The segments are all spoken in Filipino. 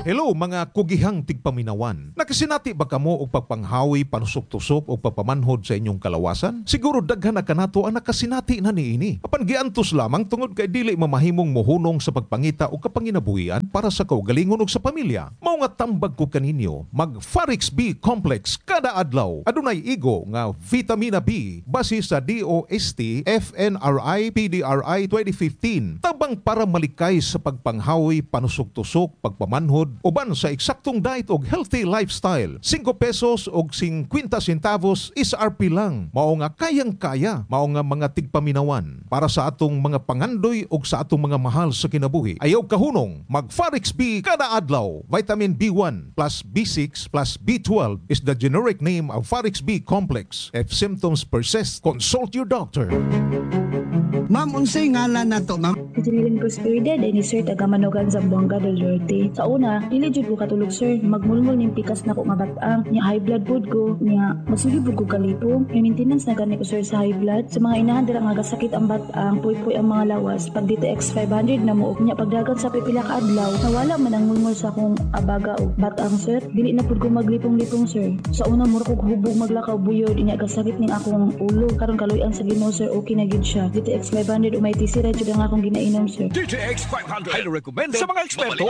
Hello mga kugihang tigpaminawan. Nakasinati ba kamo og pagpanghawi, panusok-tusok o pagpamanhod sa inyong kalawasan? Siguro daghan na kanato ang nakasinati na niini. Apan giantos lamang tungod kay dili mamahimong mohunong sa pagpangita o kapanginabuhian para sa kaugalingon ug sa pamilya. Mao nga tambag ko kaninyo, mag Farix B Complex kada adlaw. Adunay igo nga vitamina B base sa DOST FNRI PDRI 2015. Tabang para malikay sa pagpanghawi, panusok-tusok, pagpamanhod uban sa eksaktong diet og healthy lifestyle. 5 pesos og 50 centavos is RP lang. Mao nga kayang-kaya, mao nga mga tigpaminawan para sa atong mga pangandoy og sa atong mga mahal sa kinabuhi. Ayaw kahunong, mag Farix B kada adlaw. Vitamin B1 plus B6 plus B12 is the generic name of Farix B Complex. If symptoms persist, consult your doctor. Ma'am, unsay ngalan na to, ma'am? Itiniling prosperidad ay ni Sir Tagamanogan Zamboanga del Norte. Sa una, dili jud ko katulog sir, magmulmul ning pikas na ko nga batang, nya high blood pod ko, nya magsugib ko kalipo. May maintenance na gani ko sir sa high blood. Sa mga inahan dira nga gasakit ang batang, puy-puy ang mga lawas. Pag dito X500 na mo, nya pagdagan sa pipila ka adlaw, nawala man ang mulmul sa akong abaga o batang sir. Dili na pod ko maglipong-lipong sir. Sa una mura ko hubog maglakaw buyod, nya gasakit ning akong ulo. Karon kaloy-an sa Ginoo sir, okay na gid siya. Dito X500 umay tisira jud ang akong ginainom sir. DTX 500 highly recommended sa mga eksperto.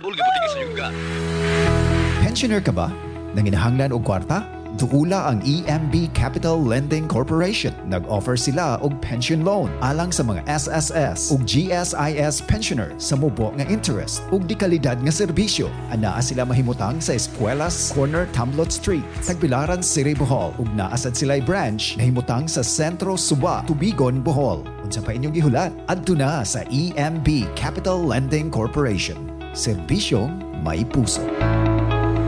Pensioner ka ba? Nanginahanglan og kwarta? Duula ang EMB Capital Lending Corporation. Nag-offer sila og pension loan alang sa mga SSS ug GSIS pensioner sa mubo nga interest ug di kalidad nga serbisyo. Anaa sila mahimutang sa Escuelas Corner Tamlot Street, Tagbilaran City, Bohol ug naasad sila'y branch nahimutang sa Sentro Suba, Tubigon, Bohol. Unsa pa inyong gihulat? Adto na sa EMB Capital Lending Corporation. Serbisyong may puso.